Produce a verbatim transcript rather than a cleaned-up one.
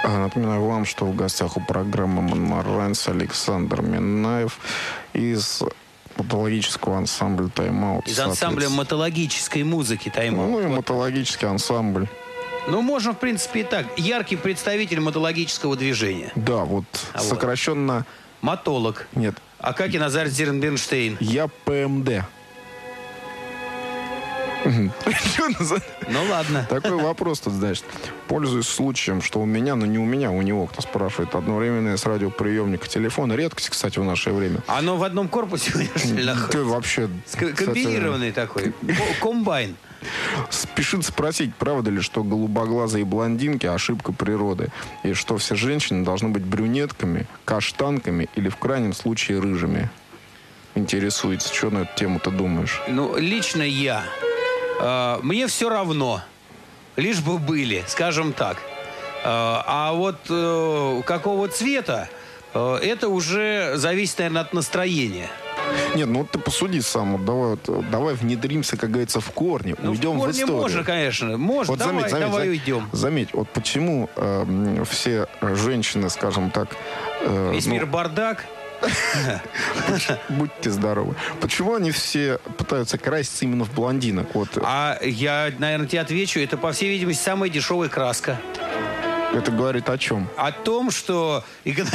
Напоминаю вам, что в гостях у программы «Монмаранс» Александр Минаев из мотологического ансамбля «Тайм-аут». Из ансамбля мотологической музыки «Тайм-аут». Ну и вот. мотологический ансамбль. Ну, можно, в принципе, и так. Яркий представитель мотологического движения. Да, вот а сокращенно... Вот. Мотолог. Нет. Акакий Назарь Зернбернштейн. Я ПМД. Ну ладно. Такой вопрос тут, значит. Пользуясь случаем, что у меня, но не у меня, у него, кто спрашивает, одновременно с радиоприемника телефона. Редкость, кстати, в наше время. Оно в одном корпусе у него, что ли, находится? Ты вообще... Комбинированный такой. Комбайн. Спешит спросить, правда ли, что голубоглазые блондинки – ошибка природы, и что все женщины должны быть брюнетками, каштанками или, в крайнем случае, рыжими. Интересуется, что на эту тему ты думаешь? Ну, лично я. Э, мне все равно. Лишь бы были, скажем так. Э, а вот э, какого цвета, э, это уже зависит, наверное, от настроения. Нет, ну вот ты посуди сам, вот давай, вот, давай внедримся, как говорится, в корни, ну, уйдем в, в историю. можно, конечно, можно, вот давай, заметь, заметь, давай заметь, уйдем. Заметь, вот почему э, все женщины, скажем так... Э, Весь ну, мир бардак. Будьте здоровы. Почему они все пытаются краситься именно в блондинок? Вот. А я, наверное, тебе отвечу, это, по всей видимости, самая дешевая краска. Это говорит о чем? О том, что